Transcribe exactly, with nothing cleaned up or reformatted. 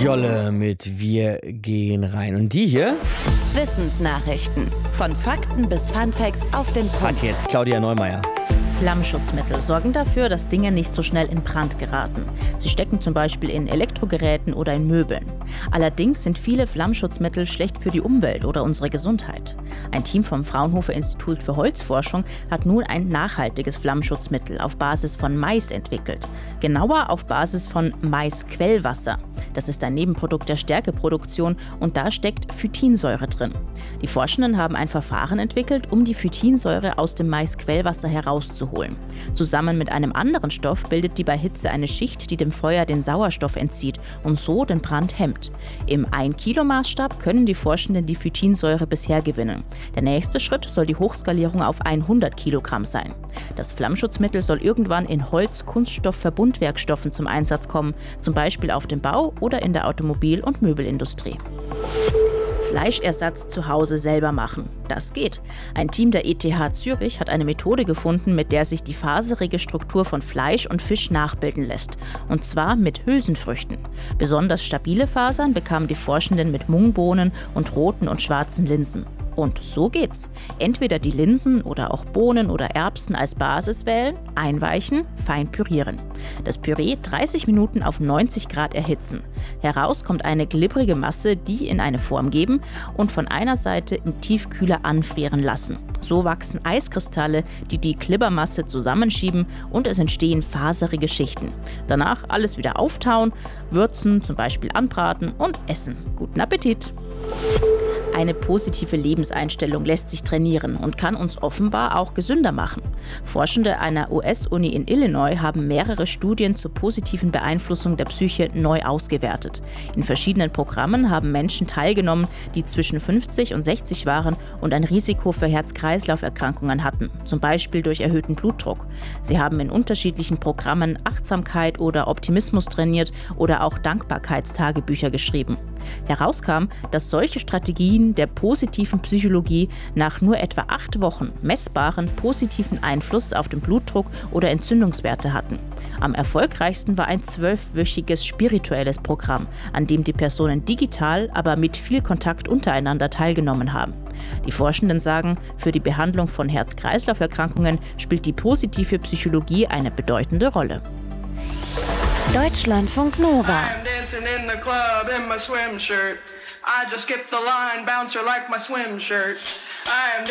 Jolle mit Wir gehen rein. Und die hier Wissensnachrichten. Von Fakten bis Funfacts auf den Punkt. hat jetzt Claudia Neumeier. Flammschutzmittel sorgen dafür, dass Dinge nicht so schnell in Brand geraten. Sie stecken zum Beispiel in Elektrogeräten oder in Möbeln. Allerdings sind viele Flammschutzmittel schlecht für die Umwelt oder unsere Gesundheit. Ein Team vom Fraunhofer Institut für Holzforschung hat nun ein nachhaltiges Flammschutzmittel auf Basis von Mais entwickelt. Genauer auf Basis von Maisquellwasser. Das ist ein Nebenprodukt der Stärkeproduktion und da steckt Phytinsäure drin. Die Forschenden haben ein Verfahren entwickelt, um die Phytinsäure aus dem Maisquellwasser herauszuholen. Zusammen mit einem anderen Stoff bildet die bei Hitze eine Schicht, die dem Feuer den Sauerstoff entzieht und so den Brand hemmt. Im ein Kilo Maßstab können die Forschenden die Phytinsäure bisher gewinnen. Der nächste Schritt soll die Hochskalierung auf hundert Kilogramm sein. Das Flammschutzmittel soll irgendwann in Holz-Kunststoff-Verbundwerkstoffen zum Einsatz kommen, zum Beispiel auf dem Bau oder in der Automobil- und Möbelindustrie. Fleischersatz zu Hause selber machen. Das geht. Ein Team der E T H Zürich hat eine Methode gefunden, mit der sich die faserige Struktur von Fleisch und Fisch nachbilden lässt. Und zwar mit Hülsenfrüchten. Besonders stabile Fasern bekamen die Forschenden mit Mungbohnen und roten und schwarzen Linsen. Und so geht's. Entweder die Linsen oder auch Bohnen oder Erbsen als Basis wählen, einweichen, fein pürieren. Das Püree dreißig Minuten auf neunzig Grad erhitzen. Heraus kommt eine glibbrige Masse, die in eine Form geben und von einer Seite im Tiefkühler anfrieren lassen. So wachsen Eiskristalle, die die Glibbermasse zusammenschieben und es entstehen faserige Schichten. Danach alles wieder auftauen, würzen, zum Beispiel anbraten und essen. Guten Appetit! Eine positive Lebenseinstellung lässt sich trainieren und kann uns offenbar auch gesünder machen. Forschende einer U S-Uni in Illinois haben mehrere Studien zur positiven Beeinflussung der Psyche neu ausgewertet. In verschiedenen Programmen haben Menschen teilgenommen, die zwischen fünfzig und sechzig waren und ein Risiko für Herz-Kreislauf-Erkrankungen hatten, zum Beispiel durch erhöhten Blutdruck. Sie haben in unterschiedlichen Programmen Achtsamkeit oder Optimismus trainiert oder auch Dankbarkeitstagebücher geschrieben. Herauskam, dass solche Strategien der positiven Psychologie nach nur etwa acht Wochen messbaren positiven Einfluss auf den Blutdruck oder Entzündungswerte hatten. Am erfolgreichsten war ein zwölfwöchiges spirituelles Programm, an dem die Personen digital, aber mit viel Kontakt untereinander teilgenommen haben. Die Forschenden sagen, für die Behandlung von Herz-Kreislauf-Erkrankungen spielt die positive Psychologie eine bedeutende Rolle. Deutschlandfunk Nova. I'm dancing in the club in my swim shirt. I just skipped the line, bouncer like my swim shirt. I am